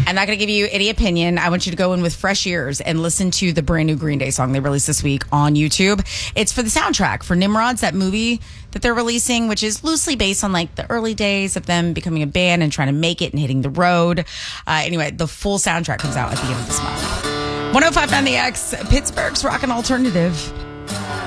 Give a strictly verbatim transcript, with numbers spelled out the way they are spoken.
I'm not going to give you any opinion. I want you to go in with fresh ears and listen to the brand new Green Day song they released this week on YouTube. It's for the soundtrack for Nimrods, that movie that they're releasing, which is loosely based on like the early days of them becoming a band and trying to make it and hitting the road. Uh, anyway, the full soundtrack comes out at the end of this month. one oh five point nine The X, Pittsburgh's Rockin' Alternative.